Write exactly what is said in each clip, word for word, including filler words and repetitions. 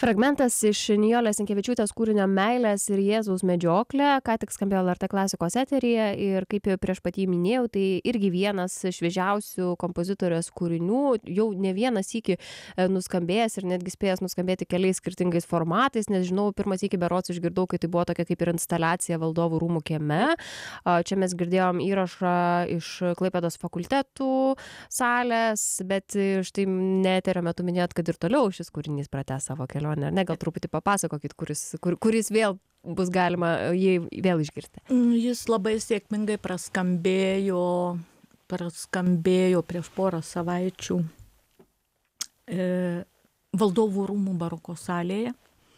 Fragmentas iš Nijolės Sinkevičiūtės kūrinio Meilės ir Jėzaus medžioklė, ką tik skambėjo L R T klasikos eteryje ir kaip jau prieš pat jį minėjau, tai irgi vienas šviežiausių kompozitorės kūrinių, jau ne vienas sykį nuskambėjęs ir netgi spėjęs nuskambėti keliais skirtingais formatais, nes žinau, pirmas sykį berods išgirdau, kai tai buvo tokia kaip ir instaliacija Valdovų rūmų kieme. Čia mes girdėjom įrašą iš Klaipėdos fakultetų salės, bet štai ne eterio metu minėjot, kad ir toliau šis kūrinys pratęs savo kelionę. Ar ne, gal truputį papasakokit, kuris, kur, kuris vėl bus galima jį vėl išgirsti. Jis labai sėkmingai praskambėjo, praskambėjo prieš porą savaičių e, Valdovų rūmų baroko salėje.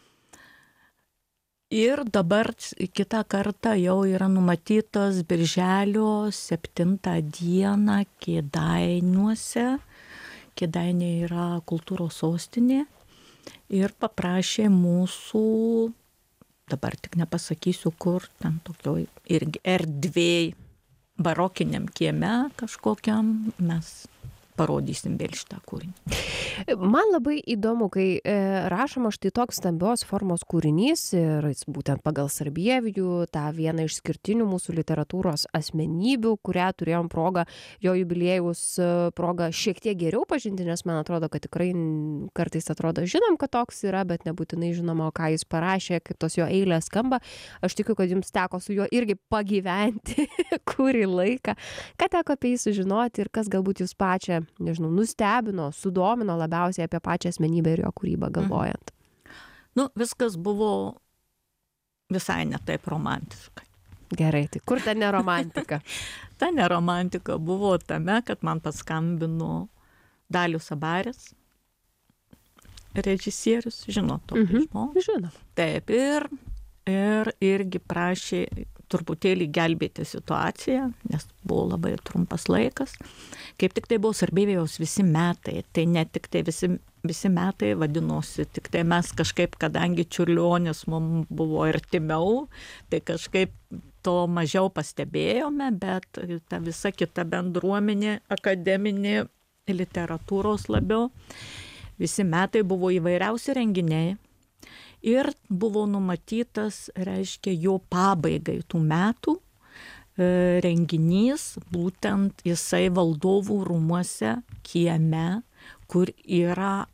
Ir dabar kitą kartą jau yra numatytas birželio septintą dieną Kėdainiuose. Kėdainiai yra kultūros sostinė. Ir paprašė mūsų, dabar tik nepasakysiu kur, ten tokioj irgi erdvėj, barokiniam kieme kažkokiam, mes parodysim vėl šitą kūrinį. Man labai įdomu, kai e, rašoma štai toks stambios formos kūrinys ir jis būtent pagal Sarbievijų, tą vieną iš skirtinių mūsų literatūros asmenybių, kurią turėjom progą, jo jubiliejaus progą šiek tiek geriau pažinti, nes man atrodo, kad tikrai kartais atrodo, žinom, kad toks yra, bet nebūtinai žinoma, ką jis parašė, kaip tos jo eilės skamba. Aš tikiu, kad jums teko su juo irgi pagyventi kurį laiką. Ką teko apie jį sužinoti ir kas galbūt jūs pačią, nežinau, nustebino, sudomino labiausiai apie pačią asmenybę ir jo kūrybą galvojant? Nu, viskas buvo visai ne taip romantiškai. Gerai, tai kur ta neromantika? Ta neromantika buvo tame, kad man paskambino Dalius Abaris, režisierius, žino tokį Mhm, žmogų. žinau. Taip, ir, ir irgi prašė truputėlį gelbėti situaciją, nes buvo labai trumpas laikas. Kaip tik tai buvo Sarbievijos visi metai, tai ne tik tai visi, visi metai vadinosi, tik tai mes kažkaip, kadangi Čiurlionis mums buvo artimiau, tai kažkaip to mažiau pastebėjome, bet ta visa kita bendruomenė, akademinė, literatūros labiau, visi metai buvo įvairiausi renginiai. Ir buvo numatytas, reiškia, jo pabaigai tų metų e, renginys, būtent jisai Valdovų rūmuose kieme, kur yra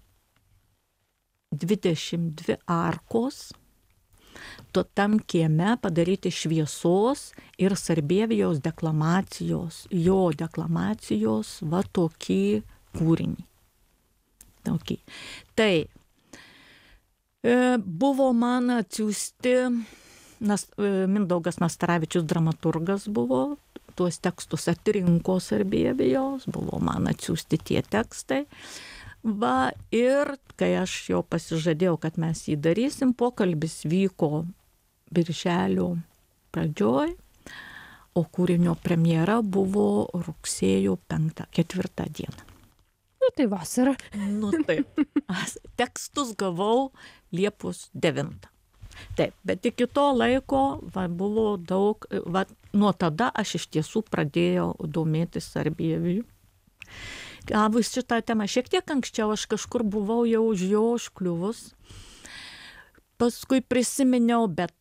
dvidešimt dvi arkos, to tam kieme padaryti šviesos ir Sarbievijos deklamacijos, jo deklamacijos, va tokį kūrinį. Tokį. Tai buvo man atsiųsti, Nas, Mindaugas Nastaravičius dramaturgas buvo, tuos tekstus atrinko Sarbievijos, buvo man atsiųsti tie tekstai. Va, ir kai aš jau pasižadėjau, kad mes jį darysim, pokalbis vyko birželio pradžioj, o kūrinio premjera buvo rugsėjo penktą, ketvirtą dieną. Nu, tai vasara. Nu, taip. Tekstus gavau Liepos devintą. Taip, bet iki to laiko va, buvo daug, va, nuo tada aš iš tiesų pradėjau domėtis Sarbieviju. Gavus šitą temą šiek tiek anksčiau, aš kažkur buvau jau už jo užkliuvus. Paskui prisiminiau, bet